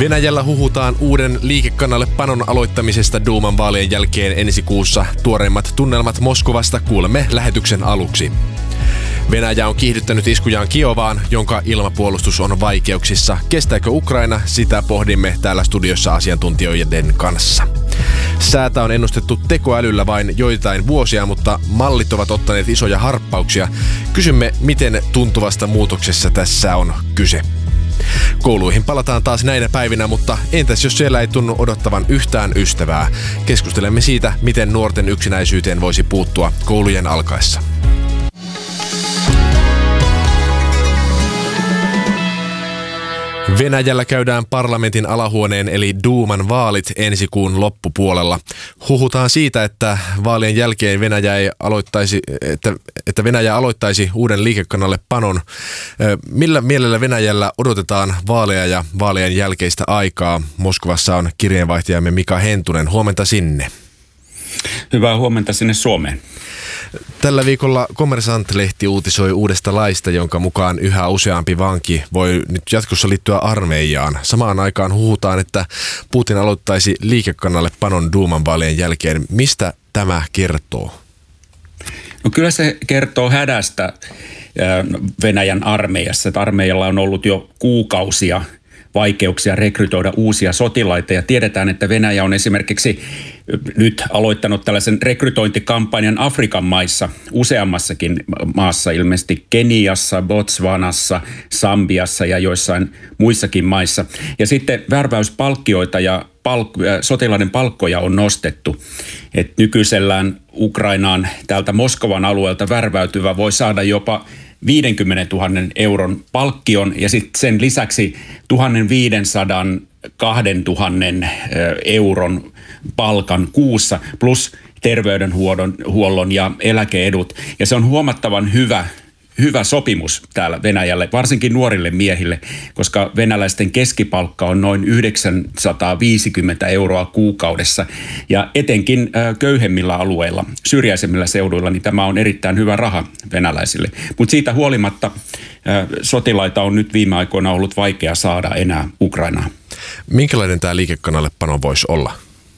Venäjällä huhutaan uuden liikekannallepanon aloittamisesta Duuman vaalien jälkeen ensi kuussa. Tuoreimmat tunnelmat Moskovasta kuulemme lähetyksen aluksi. Venäjä on kiihdyttänyt iskujaan Kiovaan, jonka ilmapuolustus on vaikeuksissa. Kestääkö Ukraina? Sitä pohdimme täällä studiossa asiantuntijoiden kanssa. Säätä on ennustettu tekoälyllä vain joitain vuosia, mutta mallit ovat ottaneet isoja harppauksia. Kysymme, miten tuntuvasta muutoksessa tässä on kyse. Kouluihin palataan taas näinä päivinä, mutta entäs jos siellä ei tunnu odottavan yhtään ystävää? Keskustelemme siitä, miten nuorten yksinäisyyteen voisi puuttua koulujen alkaessa. Venäjällä käydään parlamentin alahuoneen eli Duuman vaalit ensi kuun loppupuolella. Huhutaan siitä, että vaalien jälkeen Venäjä aloittaisi uuden liikekannallepanon. Millä mielellä Venäjällä odotetaan vaaleja ja vaalien jälkeistä aikaa? Moskovassa on kirjeenvaihtajamme Mika Hentunen. Huomenta sinne. Hyvää huomenta sinne Suomeen. Tällä viikolla Kommersant-lehti uutisoi uudesta laista, jonka mukaan yhä useampi vanki voi nyt jatkossa liittyä armeijaan. Samaan aikaan huhutaan, että Putin aloittaisi liikekannallepanon Duuman vaalien jälkeen. Mistä tämä kertoo? No kyllä se kertoo hädästä Venäjän armeijassa. Että armeijalla on ollut jo kuukausia vaikeuksia rekrytoida uusia sotilaita ja tiedetään, että Venäjä on esimerkiksi nyt aloittanut tällaisen rekrytointikampanjan Afrikan maissa, useammassakin maassa, ilmeisesti Keniassa, Botswanassa, Sambiassa ja joissain muissakin maissa. Ja sitten värväyspalkkioita ja sotilaiden palkkoja on nostettu. Et nykyisellään Ukrainaan täältä Moskovan alueelta värväytyvä voi saada jopa 50 000 euron palkkion ja sitten sen lisäksi 1500 2000 euron palkan kuussa plus terveydenhuollon ja eläkeedut. Ja se on huomattavan hyvä sopimus täällä Venäjälle, varsinkin nuorille miehille, koska venäläisten keskipalkka on noin 950 euroa kuukaudessa. Ja etenkin köyhemmillä alueilla, syrjäisemmillä seuduilla, niin tämä on erittäin hyvä raha venäläisille. Mutta siitä huolimatta sotilaita on nyt viime aikoina ollut vaikea saada enää Ukrainaan. Minkälainen tämä liikekannallepano voisi olla?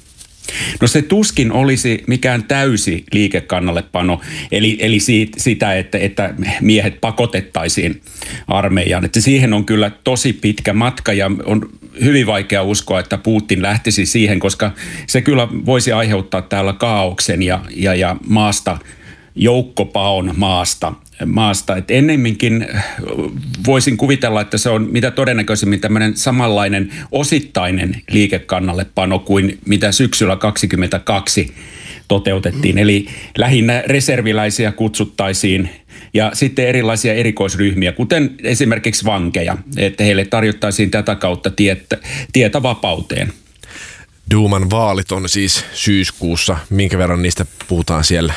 No se tuskin olisi mikään täysi liikekannallepano, eli sitä, että miehet pakotettaisiin armeijaan. Että siihen on kyllä tosi pitkä matka ja on hyvin vaikea uskoa, että Putin lähtisi siihen, koska se kyllä voisi aiheuttaa täällä kaaoksen ja maasta, joukkopaon maasta. Et ennemminkin voisin kuvitella, että se on mitä todennäköisimmin tämmöinen samanlainen osittainen liikekannallepano kuin mitä syksyllä 2022 toteutettiin. Eli lähinnä reserviläisiä kutsuttaisiin ja sitten erilaisia erikoisryhmiä, kuten esimerkiksi vankeja, että heille tarjottaisiin tätä kautta tietä vapauteen. Duuman vaalit on siis syyskuussa. Minkä verran niistä puhutaan siellä?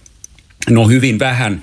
No hyvin vähän,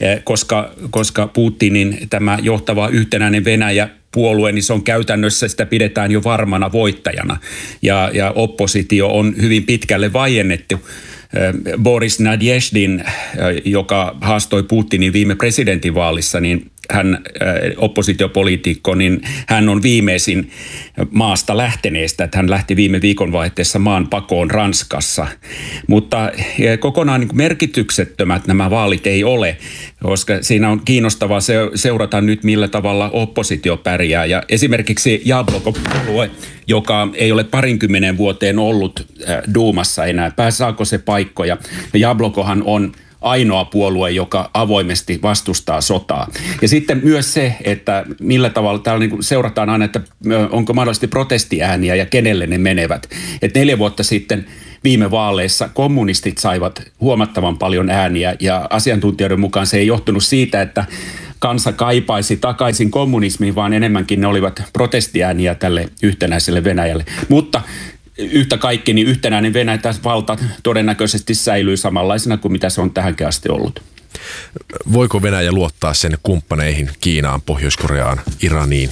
koska Putinin tämä johtava yhtenäinen Venäjä-puolue, niin se on käytännössä, sitä pidetään jo varmana voittajana. Ja oppositio on hyvin pitkälle vaiennettu. Boris Nadezhdin, joka haastoi Putinin viime presidentinvaalissa, niin hän oppositiopoliitikko, niin hän on viimeisin maasta lähteneestä, että hän lähti viime viikonvaihteessa maan pakoon Ranskassa. Mutta kokonaan niin merkityksettömät nämä vaalit ei ole, koska siinä on kiinnostavaa seurata nyt, millä tavalla oppositio pärjää. Ja esimerkiksi Jabloko-puolue, joka ei ole 20 vuoteen ollut Duumassa enää, saako se paikkoja. Ja Jablokohan on ainoa puolue, joka avoimesti vastustaa sotaa. Ja sitten myös se, että millä tavalla täällä niin seurataan aina, että onko mahdollisesti protestiääniä ja kenelle ne menevät. Et 4 vuotta sitten viime vaaleissa kommunistit saivat huomattavan paljon ääniä ja asiantuntijoiden mukaan se ei johtunut siitä, että kansa kaipaisi takaisin kommunismiin, vaan enemmänkin ne olivat protestiääniä tälle yhtenäiselle Venäjälle. Mutta yhtä kaikki, niin yhtenäinen Venäjän valta todennäköisesti säilyy samanlaisena kuin mitä se on tähänkin asti ollut. Voiko Venäjä luottaa sen kumppaneihin Kiinaan, Pohjois-Koreaan, Iraniin?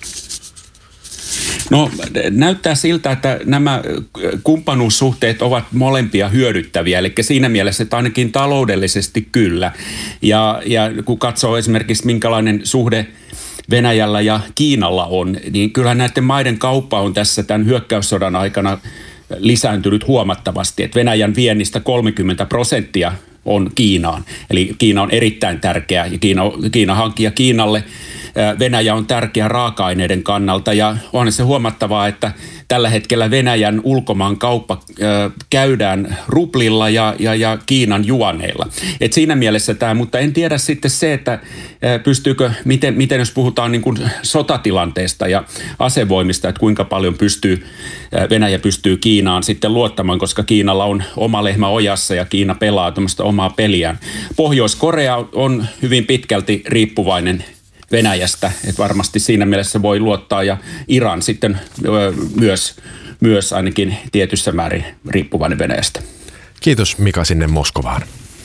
No näyttää siltä, että nämä kumppanuussuhteet ovat molempia hyödyttäviä, eli siinä mielessä, että ainakin taloudellisesti kyllä. Ja kun katsoo esimerkiksi minkälainen suhde Venäjällä ja Kiinalla on, niin kyllähän näiden maiden kauppa on tässä tämän hyökkäyssodan aikana lisääntynyt huomattavasti, että Venäjän viennistä 30% on Kiinaan. Eli Kiina on erittäin tärkeä ja Kiina hankkija Kiinalle. Venäjä on tärkeä raaka-aineiden kannalta ja on se huomattavaa, että tällä hetkellä Venäjän ulkomaan kauppa käydään rublilla ja Kiinan juaneilla. Et siinä mielessä tämä, mutta en tiedä sitten se, että pystyykö, miten jos puhutaan niin kuin sotatilanteesta ja asevoimista, että kuinka paljon Venäjä pystyy Kiinaan sitten luottamaan, koska Kiinalla on oma lehmä ojassa ja Kiina pelaa tämmöistä omaa peliään. Pohjois-Korea on hyvin pitkälti riippuvainen Venäjästä, että varmasti siinä mielessä voi luottaa ja Iran sitten myös ainakin tietyssä määrin riippuvainen Venäjästä. Kiitos Mika sinne Moskovaan.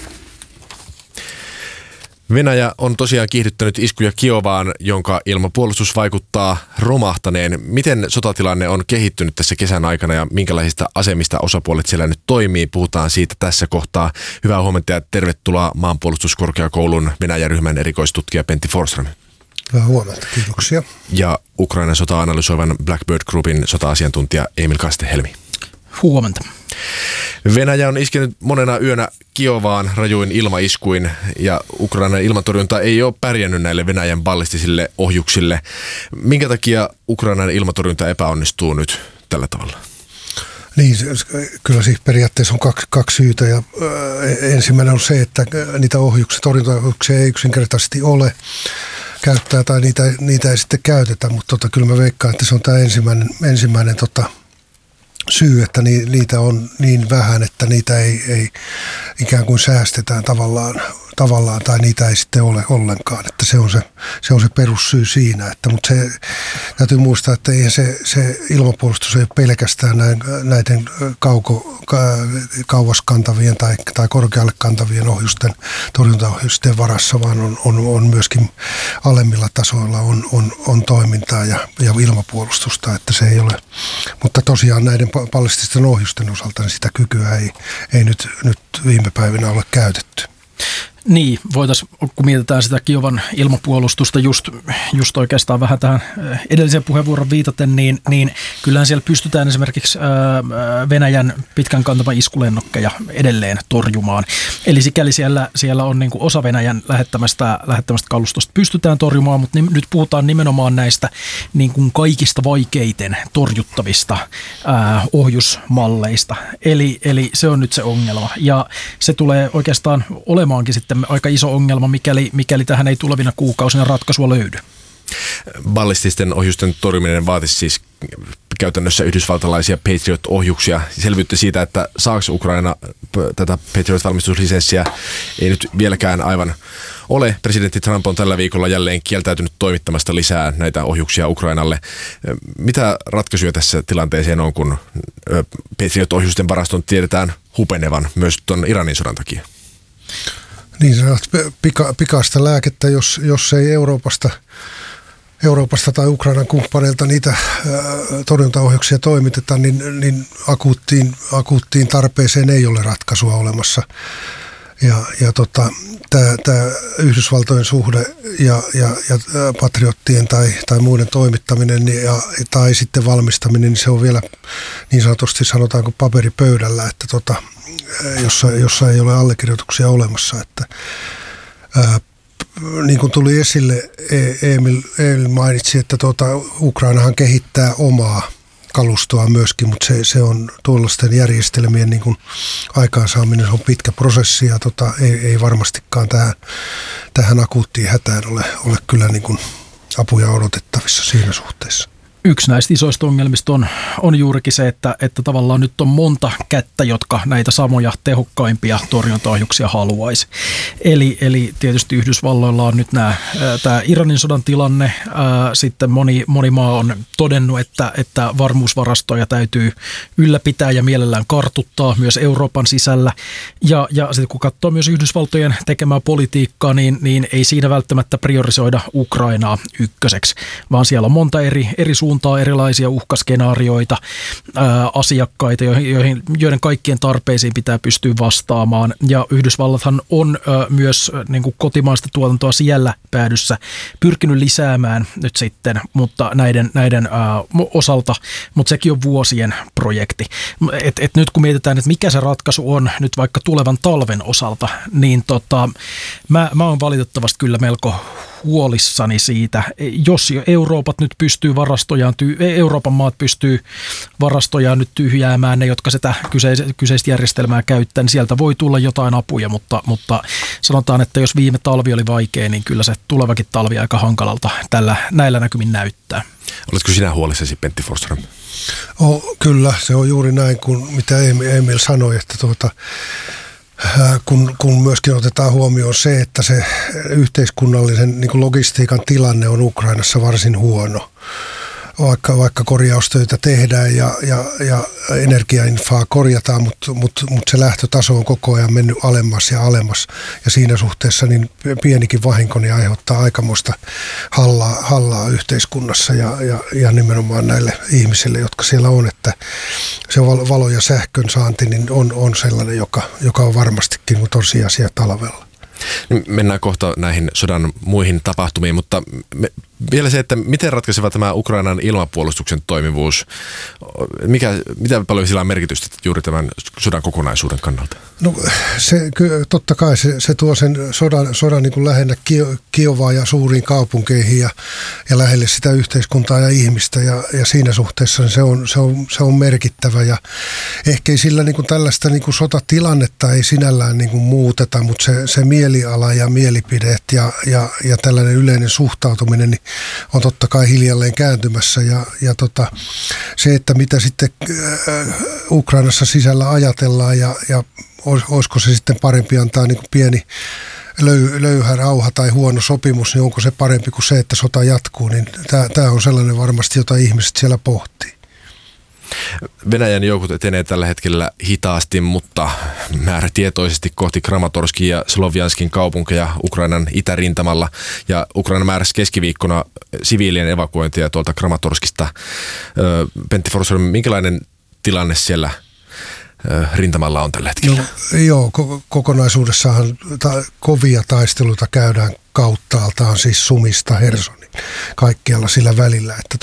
Venäjä on tosiaan kiihdyttänyt iskuja Kiovaan, jonka ilmapuolustus vaikuttaa romahtaneen. Miten sotatilanne on kehittynyt tässä kesän aikana ja minkälaisista asemista osapuolet siellä nyt toimii? Puhutaan siitä tässä kohtaa. Hyvää huomenta ja tervetuloa Maanpuolustuskorkeakoulun Venäjä-ryhmän erikoistutkija Pentti Forsström. Hyvää huomenta, kiitoksia. Ja Ukrainan sotaa analysoivan Blackbird Groupin sota-asiantuntija Emil Kaste-Helmi. Huomenta. Venäjä on iskenyt monena yönä Kiovaan rajuin ilmaiskuin ja Ukrainan ilmatorjunta ei ole pärjännyt näille Venäjän ballistisille ohjuksille. Minkä takia Ukrainan ilmatorjunta epäonnistuu nyt tällä tavalla? Niin, kyllä siis periaatteessa on kaksi syytä ja ensimmäinen on se, että niitä torjuntaohjuksia ei yksinkertaisesti ole käyttää tai niitä ei sitten käytetä, mutta kyllä mä veikkaan, että se on tämä ensimmäinen syy, että niitä on niin vähän, että niitä ei ikään kuin säästetään tavallaan tai niitä ei sitten ole ollenkaan, että se on se perussyy siinä, mutta se täytyy muistaa, että eihän se ilmapuolustus ei ole pelkästään näiden kauas kantavien tai korkealle kantavien torjuntaohjusten varassa, vaan on myöskin alemmilla tasoilla on toimintaa ja ilmapuolustusta, että se ei ole, mutta tosiaan näiden ballististen ohjusten osalta niin sitä kykyä ei nyt viime päivinä ole käytetty. Niin, voitaisiin, kun mietitään sitä Kiovan ilmapuolustusta just oikeastaan vähän tähän edelliseen puheenvuoron viitaten, niin kyllähän siellä pystytään esimerkiksi Venäjän pitkän kantaman iskulennokkeja edelleen torjumaan. Eli sikäli siellä on niin kuin osa Venäjän lähettämästä kalustosta pystytään torjumaan, mutta nyt puhutaan nimenomaan näistä niin kuin kaikista vaikeiten torjuttavista ohjusmalleista. Eli se on nyt se ongelma ja se tulee oikeastaan olemaankin sitten aika iso ongelma, mikäli tähän ei tulevina kuukausina ratkaisua löydy. Ballististen ohjusten torjuminen vaatisi siis käytännössä yhdysvaltalaisia Patriot-ohjuksia. Selvyyttä siitä, että saako Ukraina tätä Patriot-valmistuslisenssiä, ei nyt vieläkään aivan ole. Presidentti Trump on tällä viikolla jälleen kieltäytynyt toimittamasta lisää näitä ohjuksia Ukrainalle. Mitä ratkaisuja tässä tilanteeseen on, kun Patriot-ohjusten varaston tiedetään hupenevan myös tuon Iranin sodan takia? Niin sanot pikaista lääkettä, jos ei Euroopasta tai Ukrainan kumppaneilta niitä torjuntaohjuksia toimiteta, niin akuuttiin tarpeeseen ei ole ratkaisua olemassa. Ja tämä Yhdysvaltojen suhde ja patriottien tai muiden toimittaminen tai sitten valmistaminen, niin se on vielä niin sanotusti sanotaanko paperipöydällä, että jossa ei ole allekirjoituksia olemassa, että niin kuin tuli esille, Emil mainitsi, että Ukrainahan kehittää omaa kalustoa myöskin, mutta se on tuollaisten järjestelmien niin kuin aikaansaaminen, se on pitkä prosessi ja ei varmastikaan tähän akuuttiin hätään ole kyllä niin kuin apuja odotettavissa siinä suhteessa. Yksi näistä isoista ongelmista on juurikin se, että tavallaan nyt on monta kättä, jotka näitä samoja tehokkaimpia torjuntaohjuksia haluaisi. Eli tietysti Yhdysvalloilla on nyt tämä Iranin sodan tilanne. Sitten moni maa on todennut, että varmuusvarastoja täytyy ylläpitää ja mielellään kartuttaa myös Euroopan sisällä. Ja sitten kun katsoo myös Yhdysvaltojen tekemää politiikkaa, niin ei siinä välttämättä priorisoida Ukrainaa ykköseksi, vaan siellä on monta eri suuntaa suuntaa erilaisia uhkaskenaarioita, asiakkaita, joiden kaikkien tarpeisiin pitää pystyä vastaamaan. Ja Yhdysvallathan on myös niin kuin kotimaista tuotantoa siellä päädyssä pyrkinyt lisäämään nyt sitten, mutta näiden osalta, mutta sekin on vuosien projekti. Et nyt kun mietitään, että mikä se ratkaisu on nyt vaikka tulevan talven osalta, niin mä oon valitettavasti kyllä melko huolissani siitä, jos Euroopan maat pystyy varastojaan nyt tyhjäämään, ne jotka sitä kyseistä järjestelmää käyttää, niin sieltä voi tulla jotain apuja, mutta sanotaan, että jos viime talvi oli vaikea, niin kyllä se tulevakin talvi aika hankalalta näillä näkymin näyttää. Oletko sinä huolissasi, Pentti Forsström? Kyllä, se on juuri näin kuin mitä Emil sanoi, että kun myöskin otetaan huomioon se, että se yhteiskunnallisen niin kuin logistiikan tilanne on Ukrainassa varsin huono. Vaikka korjaustöitä tehdään ja energiainfaa korjataan, mutta se lähtötaso on koko ajan mennyt alemmas ja alemmas. Ja siinä suhteessa niin pienikin vahinko niin aiheuttaa aikamoista hallaa yhteiskunnassa ja nimenomaan näille ihmisille, jotka siellä on. Että se valo- ja sähkön saanti niin on sellainen, joka on varmastikin tosiasia talvella. Mennään kohta näihin sodan muihin tapahtumiin, mutta vielä se, että miten ratkaiseva tämä Ukrainan ilmapuolustuksen toimivuus, mitä paljon sillä on merkitystä juuri tämän sodan kokonaisuuden kannalta? No totta kai se tuo sen sodan niin kuin lähennä Kiovaa ja suuriin kaupunkeihin ja lähelle sitä yhteiskuntaa ja ihmistä ja siinä suhteessa se on merkittävä ja ehkä ei sillä niin kuin tällaista niin kuin sotatilannetta ei sinällään niin kuin muuteta, mutta se mieliala ja mielipiteet ja tällainen yleinen suhtautuminen niin on totta kai hiljalleen kääntymässä ja se, että mitä sitten Ukrainassa sisällä ajatellaan ja olisiko se sitten parempi antaa niin kuin pieni löyhä rauha tai huono sopimus, niin onko se parempi kuin se, että sota jatkuu, niin tämä on sellainen varmasti, jota ihmiset siellä pohtii. Venäjän joukot etenee tällä hetkellä hitaasti, mutta määrätietoisesti kohti Kramatorskin ja Slovjanskin kaupunkeja Ukrainan itärintamalla. Ja Ukraina määräsi keskiviikkona siviilien evakuointia tuolta Kramatorskista. Pentti Forsström, minkälainen tilanne siellä rintamalla on tällä hetkellä? Joo, kokonaisuudessahan kovia taisteluita käydään kauttaaltaan, siis Sumista Hersonin kaikkialla sillä välillä, että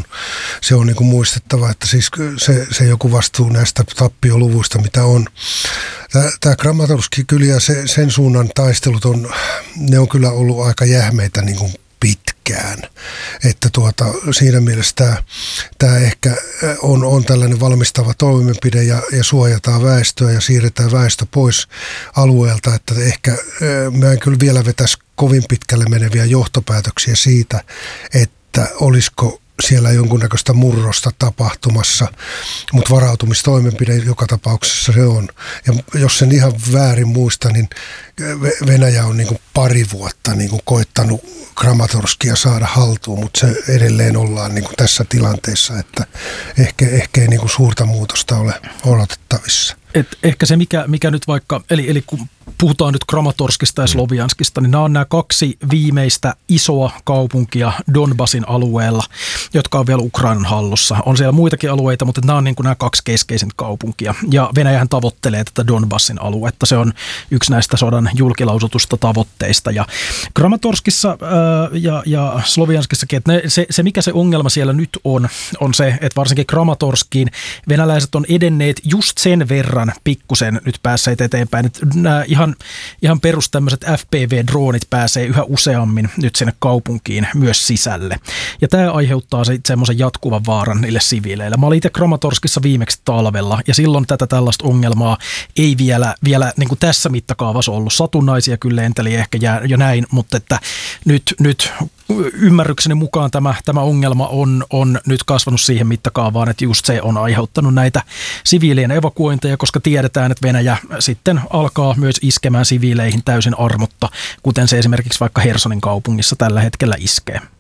se on niin kuin muistettava, että siis se joku vastuu näistä tappioluvuista, mitä on. Tämä Kramatorski kyllä ja sen suunnan taistelut ne on kyllä ollut aika jähmeitä niin kuin pitkään, että siinä mielessä tämä ehkä on tällainen valmistava toimenpide ja suojataan väestöä ja siirretään väestö pois alueelta, että ehkä mä en kyllä vielä vetäisi kovin pitkälle meneviä johtopäätöksiä siitä, että olisiko siellä jonkunnäköistä murrosta tapahtumassa, mutta varautumistoimenpide joka tapauksessa se on. Ja jos sen ihan väärin muista, niin Venäjä on niin kuin pari vuotta niin kuin koittanut Kramatorskia saada haltuun, mutta se edelleen ollaan niin kuin tässä tilanteessa, että ehkä ei niin kuin suurta muutosta ole odotettavissa. Ehkä se, mikä nyt vaikka, eli kun puhutaan nyt Kramatorskista ja Slovjanskista, niin nämä on nämä kaksi viimeistä isoa kaupunkia Donbasin alueella, jotka on vielä Ukrainan hallussa. On siellä muitakin alueita, mutta nämä on niin kuin nämä kaksi keskeisintä kaupunkia. Ja Venäjähän tavoittelee tätä Donbasin aluetta. Se on yksi näistä sodan julkilausutusta tavoitteista. Ja Kramatorskissa ja Slovjanskissakin, että se mikä se ongelma siellä nyt on se, että varsinkin Kramatorskiin venäläiset on edenneet just sen verran pikkusen nyt päässeet eteenpäin. Että nämä ihan perus tämmöiset FPV-droonit pääsee yhä useammin nyt sinne kaupunkiin myös sisälle. Ja tämä aiheuttaa semmoisen jatkuvan vaaran niille siviileille. Mä olin itse Kramatorskissa viimeksi talvella ja silloin tällaista ongelmaa ei vielä niin kuin tässä mittakaavassa ollut. Satunnaisia kyllä lenteli ehkä ja näin, mutta että nyt ymmärrykseni mukaan tämä ongelma on nyt kasvanut siihen mittakaavaan, että just se on aiheuttanut näitä siviilien evakuointeja, koska tiedetään, että Venäjä sitten alkaa myös iskemään siviileihin täysin armotta, kuten se esimerkiksi vaikka Hersonin kaupungissa tällä hetkellä iskee.